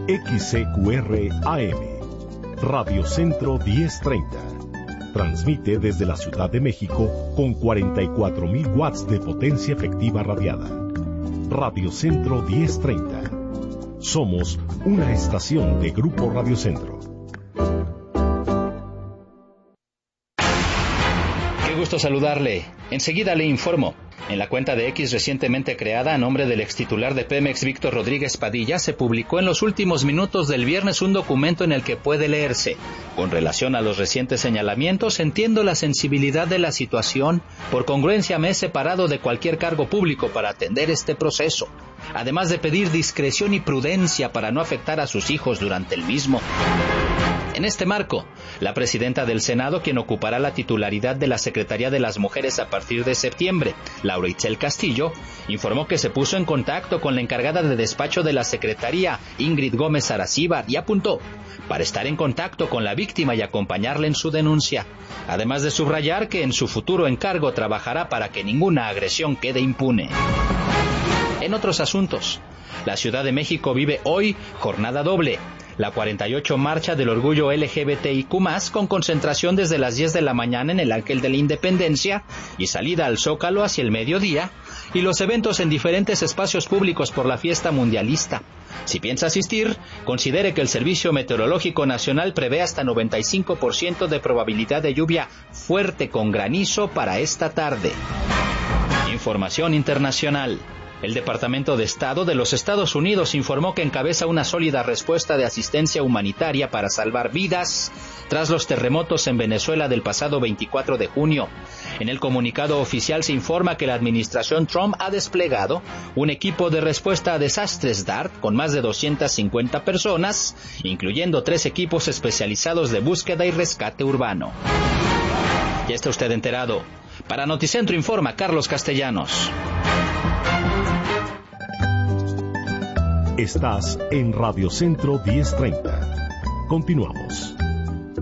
XCQR AM, Radio Centro 1030. Transmite desde la Ciudad de México con 44.000 watts de potencia efectiva radiada. Radio Centro 1030. Somos una estación de Grupo Radio Centro. Qué gusto saludarle. Enseguida le informo. En la cuenta de X recientemente creada a nombre del extitular de Pemex, Víctor Rodríguez Padilla, se publicó en los últimos minutos del viernes un documento en el que puede leerse: con relación a los recientes señalamientos, entiendo la sensibilidad de la situación. Por congruencia me he separado de cualquier cargo público para atender este proceso, además de pedir discreción y prudencia para no afectar a sus hijos durante el mismo. En este marco, la presidenta del Senado, quien ocupará la titularidad de la Secretaría de las Mujeres a partir de septiembre, Laura Itzel Castillo, informó que se puso en contacto con la encargada de despacho de la Secretaría, Ingrid Gómez Aracíbar, y apuntó para estar en contacto con la víctima y acompañarla en su denuncia, además de subrayar que en su futuro encargo trabajará para que ninguna agresión quede impune. En otros asuntos, la Ciudad de México vive hoy jornada doble. La 48 Marcha del Orgullo LGBTIQ+, con concentración desde las 10 de la mañana en el Ángel de la Independencia y salida al Zócalo hacia el mediodía, y los eventos en diferentes espacios públicos por la fiesta mundialista. Si piensa asistir, considere que el Servicio Meteorológico Nacional prevé hasta 95% de probabilidad de lluvia fuerte con granizo para esta tarde. Información internacional. El Departamento de Estado de los Estados Unidos informó que encabeza una sólida respuesta de asistencia humanitaria para salvar vidas tras los terremotos en Venezuela del pasado 24 de junio. En el comunicado oficial se informa que la administración Trump ha desplegado un equipo de respuesta a desastres DART con más de 250 personas, incluyendo 3 equipos especializados de búsqueda y rescate urbano. Ya está usted enterado. Para Noticentro informa Carlos Castellanos. Estás en Radio Centro 1030. Continuamos.